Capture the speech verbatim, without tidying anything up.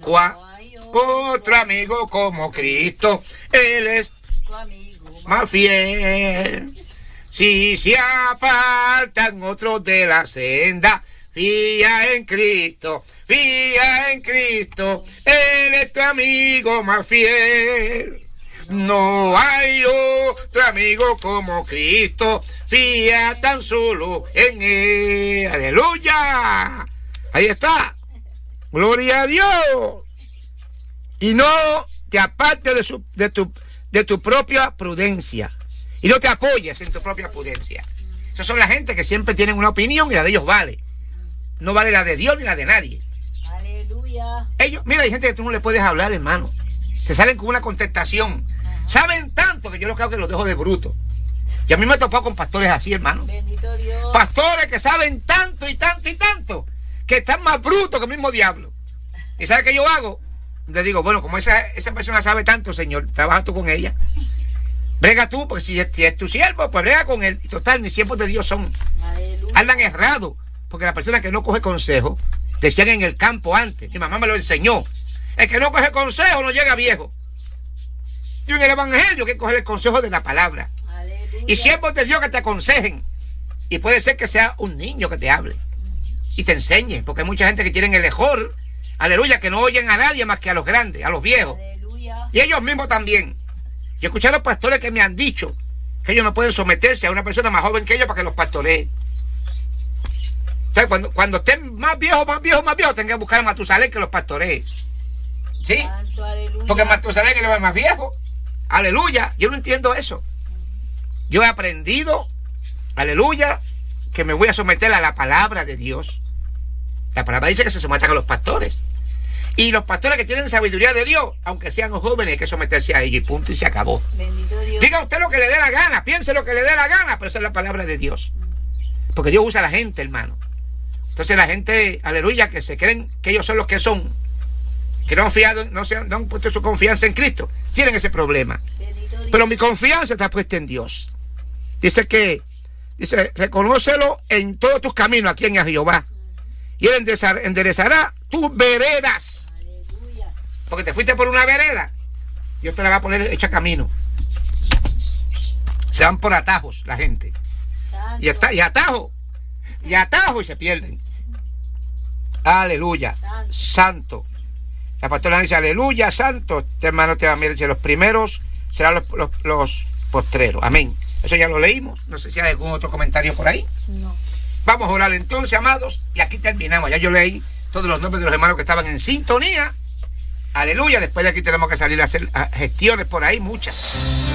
Cua, otro amigo como Cristo, Él es Tu amigo más fiel. Si se apartan otros de la senda, fía en Cristo, fía en Cristo, Él es tu amigo más fiel. No hay otro amigo como Cristo, fía tan solo en Él. ¡Aleluya! Ahí está. ¡Gloria a Dios! Y no te apartes de, su, de, tu, de tu propia prudencia. Y no te apoyes en tu propia prudencia. Esas son la gente que siempre tienen una opinión y la de ellos vale. No vale la de Dios ni la de nadie. Aleluya. Ellos, mira, hay gente que tú no le puedes hablar, hermano. Te salen con una contestación. Saben tanto que yo lo creo que los dejo de bruto. Y a mí me he topado con pastores así, hermano. Bendito Dios. Pastores que saben tanto y tanto y tanto, que están más brutos que el mismo diablo. ¿Y sabes qué yo hago? Le digo, bueno, como esa, esa persona sabe tanto, Señor, trabaja tú con ella. Brega tú, porque si es, si es tu siervo, pues brega con él. Y total, mis siervos de Dios son. Aleluya. Andan errados, porque la persona que no coge consejo, decían en el campo antes, mi mamá me lo enseñó, el que no coge consejo no llega viejo. Y en el evangelio hay que coger el consejo de la palabra. Aleluya. Y siervos de Dios que te aconsejen. Y puede ser que sea un niño que te hable y te enseñe, porque hay mucha gente que tienen el mejor, aleluya, que no oyen a nadie más que a los grandes, a los viejos. Aleluya. Y ellos mismos también. Yo he escuchado a los pastores que me han dicho que ellos no pueden someterse a una persona más joven que ellos para que los pastoree. Entonces, cuando, cuando estén más viejos, más viejos, más viejos, tengan que buscar a Matusalén que los pastoree. ¿Sí? Santo, aleluya. Porque Matusalén es el más viejo. Aleluya. Yo no entiendo eso. Yo he aprendido, aleluya, que me voy a someter a la palabra de Dios. La palabra dice que se sometan a los pastores. Y los pastores que tienen sabiduría de Dios, aunque sean jóvenes, hay que someterse a ellos y punto, y se acabó. Bendito Dios. Diga usted lo que le dé la gana, piense lo que le dé la gana, pero esa es la palabra de Dios. Porque Dios usa a la gente, hermano. Entonces la gente, aleluya, que se creen que ellos son los que son, que no han fiado, no, se han, no han puesto su confianza en Cristo, tienen ese problema. Bendito Dios. Pero mi confianza está puesta en Dios. Dice que, dice, reconócelo en todos tus caminos aquí en Jehová. Y Él enderezará, enderezará tus veredas. Aleluya. Porque te fuiste por una vereda, Dios te la va a poner hecha camino. Se van por atajos la gente. Santo. Y, está, y atajo. Y atajo y se pierden. Aleluya. Santo. Santo. La pastora dice, aleluya, santo. Este hermano te va a mirar, dice, los primeros serán los, los, los postreros. Amén. Eso ya lo leímos. No sé si hay algún otro comentario por ahí. No. Vamos a orar entonces, amados, y aquí terminamos. Ya yo leí todos los nombres de los hermanos que estaban en sintonía. Aleluya. Después de aquí tenemos que salir a hacer gestiones por ahí, muchas.